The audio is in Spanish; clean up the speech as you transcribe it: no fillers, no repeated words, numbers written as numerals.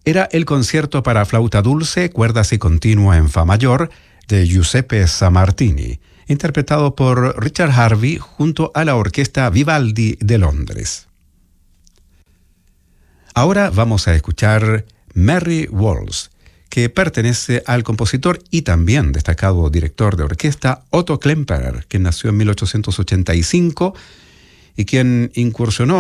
era el concierto para flauta dulce, cuerdas y continua en fa mayor de Giuseppe Sammartini, interpretado por Richard Harvey junto a la Orquesta Vivaldi de Londres. Ahora vamos a escuchar Merry Waltz, que pertenece al compositor y también destacado director de orquesta Otto Klemperer, quien nació en 1885 y quien incursionó